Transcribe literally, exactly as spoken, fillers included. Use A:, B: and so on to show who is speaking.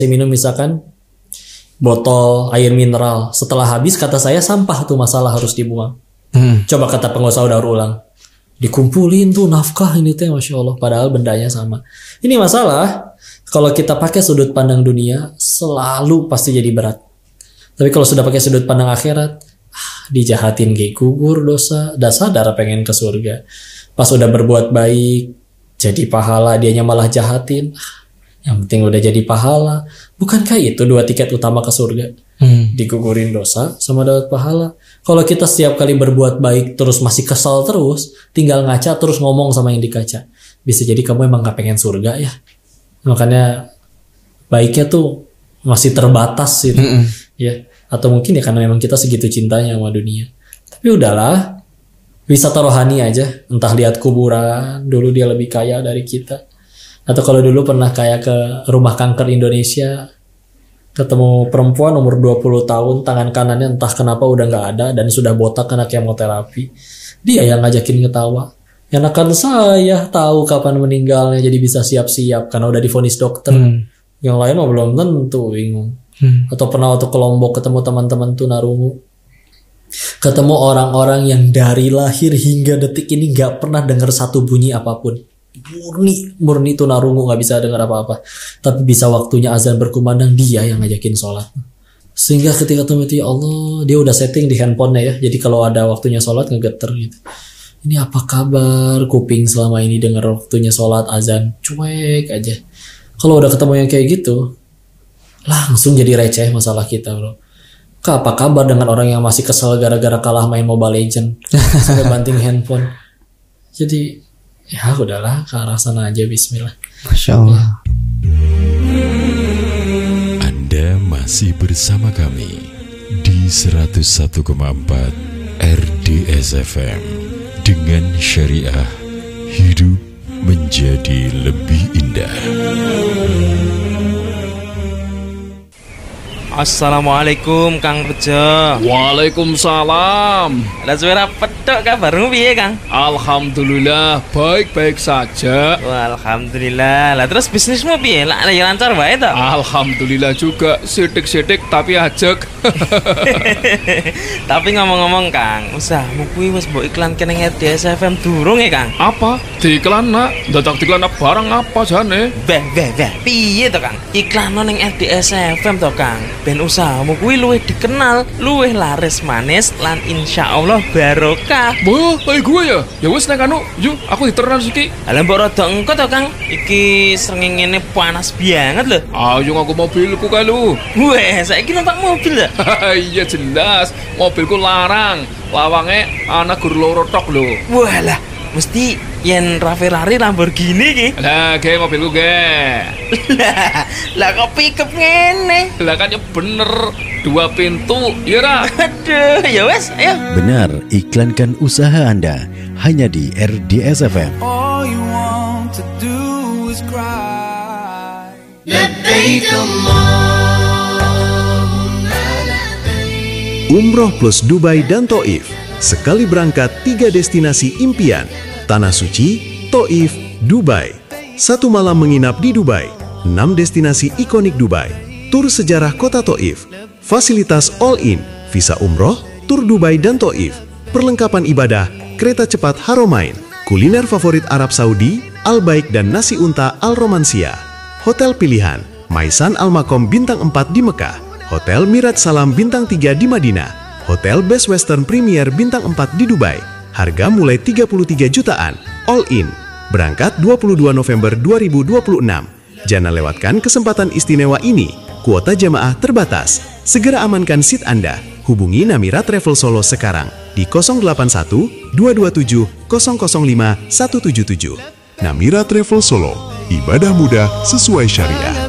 A: minum misalkan botol air mineral, setelah habis kata saya sampah tuh masalah harus dibuang. Hmm. Coba kata pengusaha daur ulang, dikumpulin tuh nafkah ini teh, masya Allah, padahal bendanya sama. Ini masalah kalau kita pakai sudut pandang dunia selalu pasti jadi berat. Tapi kalau sudah pakai sudut pandang akhirat, ah, dijahatin kayak gugur dosa, dah sadar pengen ke surga. Pas udah berbuat baik jadi pahala, dianya malah jahatin. Ah, yang penting udah jadi pahala. Bukankah itu dua tiket utama ke surga? Hmm. Digugurin dosa sama dapat pahala. Kalau kita setiap kali berbuat baik terus masih kesal terus, tinggal ngaca terus ngomong sama yang dikaca, bisa jadi kamu emang gak pengen surga ya. Makanya baiknya tuh masih terbatas gitu. Mm-mm. Ya. Atau mungkin ya karena memang kita segitu cintanya sama dunia. Tapi udahlah, wisata rohani aja. Entah lihat kuburan, dulu dia lebih kaya dari kita. Atau kalau dulu pernah kayak ke rumah kanker Indonesia, ketemu perempuan umur dua puluh tahun, tangan kanannya entah kenapa udah gak ada dan sudah botak karena kemoterapi. Dia yang ngajakin ketawa. Enakan saya tahu kapan meninggalnya, jadi bisa siap-siap karena udah divonis dokter. Hmm. Yang lain mah belum tentu, bingung. Hmm. Atau pernah waktu ke Lombok ketemu teman-teman tunarungu, ketemu orang-orang yang dari lahir hingga detik ini gak pernah dengar satu bunyi apapun. Murni, murni tunarungu, gak bisa dengar apa-apa. Tapi bisa waktunya azan berkumandang, dia yang ngajakin sholat. Sehingga ketika ketemu itu, ya Allah, dia udah setting di handphonenya ya. Jadi kalau ada waktunya sholat ngegeter gitu. Ini apa kabar? Kuping selama ini dengar waktunya sholat azan, cuek aja. Kalau udah ketemu yang kayak gitu, langsung jadi receh masalah kita, bro. Apa kabar dengan orang yang masih kesel gara-gara kalah main Mobile Legends sampai banting handphone? Jadi ya udahlah, ke arah sana aja, bismillah.
B: Masya Allah.
C: Anda masih bersama kami di seratus satu koma empat R D S F M. Dengan syariah, hidup menjadi lebih indah.
D: Assalamualaikum Kang Rejo.
E: Waalaikumsalam.
D: Lah suara pedok kabarmu piye Kang?
E: Alhamdulillah baik-baik saja.
D: Wah, alhamdulillah. Lah terus bisnismu piye? Lah ya lancar wae to?
E: Alhamdulillah juga, sidik-sidik tapi ajek.
D: Tapi ngomong-ngomong Kang, usahamu kuwi wis mbok iklanke ning R D S F M durung ya Kang?
E: Apa? Diiklan nak? Dadak diiklan barang apa jane?
D: Beh, beh, beh. Piye to Kang? Iklan ning R D S F M to Kang. Ben usahamu kuwi luwih dikenal, luwih laris manis lan insyaallah barokah.
E: Boh, kayak gue ya. Ya wis nek anu, yuk aku diternan iki.
D: Lah mbok rada engko to Kang. Iki srengenge panas banget lho.
E: Ayo ngaku mobilku kae lu.
D: Weh, saiki numpak mobil ya?
E: Iya jelas, mobilku larang. Lawange ana gur loro tok lho.
D: Walah, mesti yen Ferrari Lamborghini ki.
E: Lah, ge mobilku ge.
D: Lah, lah kok pickup ngene?
E: Lah kan ya bener, dua pintu, ya ra?
D: Aduh, ya wes, ayo.
C: Benar, iklankan usaha Anda hanya di R D S F M.
F: All you want to do is cry.
G: Labbaik Allahumma labbaik.
H: Umroh plus Dubai dan Taif. Sekali berangkat tiga destinasi impian. Tanah Suci, Taif, Dubai. Satu malam menginap di Dubai. Enam destinasi ikonik Dubai. Tur sejarah kota Taif. Fasilitas all-in, visa umroh, tur Dubai dan Taif. Perlengkapan ibadah, kereta cepat Haramain. Kuliner favorit Arab Saudi, Al-Baik dan nasi unta Al-Romansia. Hotel pilihan, Maisan Al-Makom bintang empat di Mekah. Hotel Mirat Salam bintang tiga di Madinah. Hotel Best Western Premier bintang empat di Dubai. Harga mulai tiga puluh tiga jutaan, all in. Berangkat dua puluh dua November dua ribu dua puluh enam. Jangan lewatkan kesempatan istimewa ini. Kuota jamaah terbatas. Segera amankan seat Anda. Hubungi Namira Travel Solo sekarang di nol delapan satu dua dua tujuh nol nol lima satu tujuh tujuh. Namira Travel Solo, ibadah mudah sesuai syariah.